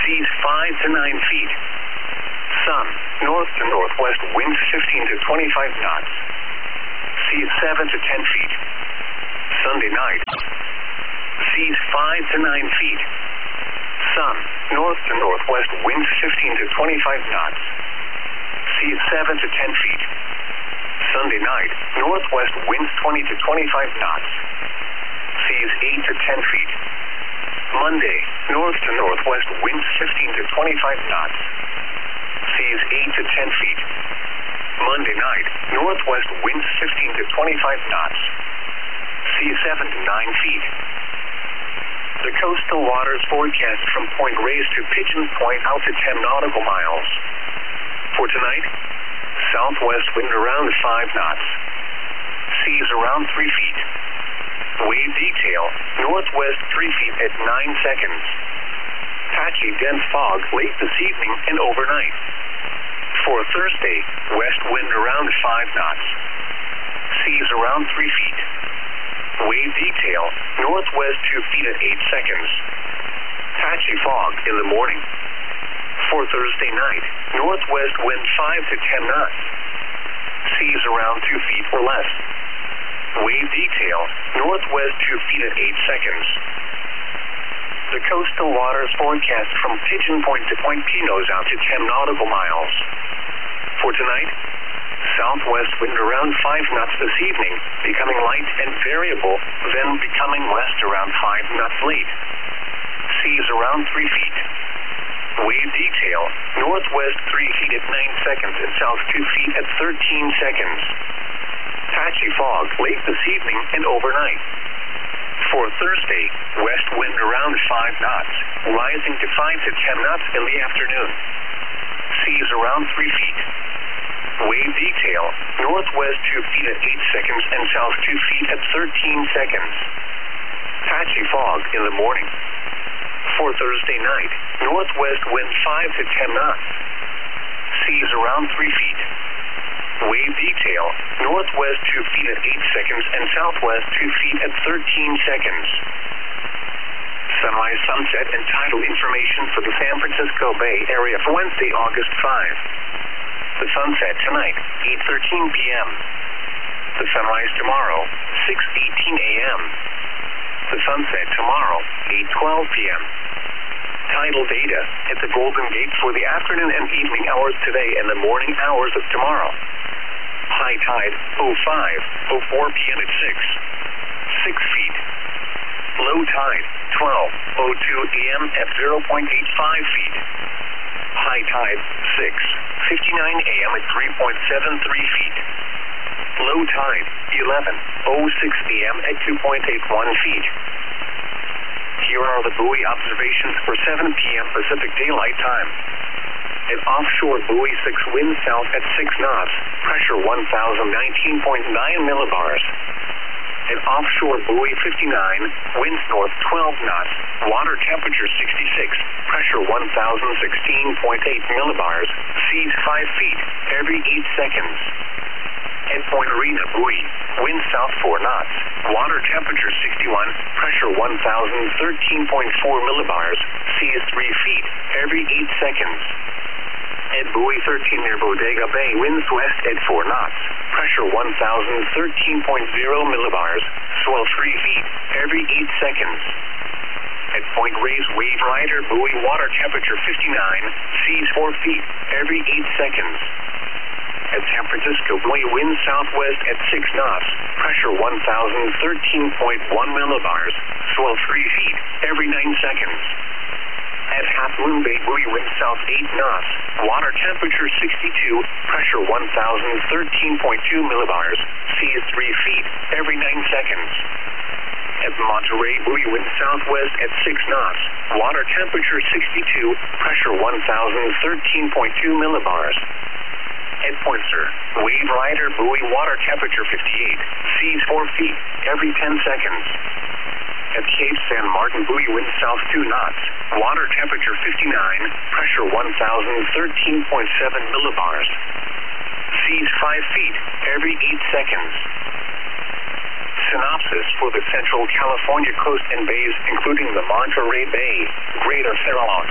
Seas 5 to 9 feet. Sun, north to northwest, winds 15 to 25 knots. Seas 7 to 10 feet. Sunday night. Seas 5 to 9 feet. Sun, north to northwest, winds 15 to 25 knots. Seas 7 to 10 feet. Sunday night, northwest winds 20 to 25 knots. Seas 8 to 10 feet. Monday, north to northwest winds 15 to 25 knots. Seas 8 to 10 feet. Monday night, northwest winds 15 to 25 knots. Seas 7 to 9 feet. The coastal waters forecast from Point Reyes to Pigeon Point out to 10 nautical miles. For tonight, southwest wind around 5 knots. Seas around 3 feet. Wave detail, northwest 3 feet at 9 seconds. Patchy dense fog late this evening and overnight. For Thursday, west wind around 5 knots. Seas around 3 feet. Wave detail, northwest 2 feet at 8 seconds. Patchy fog in the morning. For Thursday night, northwest wind 5 to 10 knots. Seas around 2 feet or less. Wave detail, northwest 2 feet at 8 seconds. The coastal waters forecast from Pigeon Point to Point Pinos out to 10 nautical miles. For tonight, southwest wind around 5 knots this evening, becoming light and variable, then becoming west around 5 knots late. Seas around 3 feet. Wave detail, northwest 3 feet at 9 seconds and south 2 feet at 13 seconds. Patchy fog late this evening and overnight. For Thursday, west wind around 5 knots, rising to 5 to 10 knots in the afternoon. Seas around 3 feet. Wave detail, northwest 2 feet at 8 seconds and south 2 feet at 13 seconds. Patchy fog in the morning. For Thursday night, northwest wind 5 to 10 knots. Seas around 3 feet. Wave detail, northwest 2 feet at 8 seconds and southwest 2 feet at 13 seconds. Sunrise, sunset, and tidal information for the San Francisco Bay Area for Wednesday, August 5. The sunset tonight, 8:13 p.m. The sunrise tomorrow, 6:18 a.m. The sunset tomorrow, 8:12 p.m. Tidal data at the Golden Gate for the afternoon and evening hours today and the morning hours of tomorrow. High tide, 05:04 p.m. at 6 feet. Low tide, 12:02 a.m. at 0.85 feet. High tide, 6:59 a.m. at 3.73 feet. Low tide, 11:06 a.m. at 2.81 feet. Here are the buoy observations for 7 p.m. Pacific Daylight Time. An offshore buoy 6 wind south at 6 knots, pressure 1,019.9 millibars. An offshore buoy 59, winds north 12 knots, water temperature 66, pressure 1,016.8 millibars, seas 5 feet, every 8 seconds. At Point Arena buoy, wind south 4 knots, water temperature 61, pressure 1,013.4 millibars, seas 3 feet, every 8 seconds. At buoy 13 near Bodega Bay, winds west at 4 knots, pressure 1,013.0 millibars, swell 3 feet, every 8 seconds. At Point Reyes Wave Rider buoy, water temperature 59, seas 4 feet, every 8 seconds. At San Francisco buoy, wind southwest at 6 knots, pressure 1,013.1 millibars, swell 3 feet, every 9 seconds. At Half Moon Bay buoy, wind south 8 knots, water temperature 62, pressure 1,013.2 millibars, seas 3 feet, every 9 seconds. At Monterey buoy, wind southwest at 6 knots, water temperature 62, pressure 1,013.2 millibars. At Pointser, Wave Rider buoy, water temperature 58, seas 4 feet, every 10 seconds. At Cape San Martin buoy, wind south 2 knots, water temperature 59, pressure 1,013.7 millibars. Seas 5 feet, every 8 seconds. Synopsis for the Central California coast and bays, including the Monterey Bay, Greater Farallon.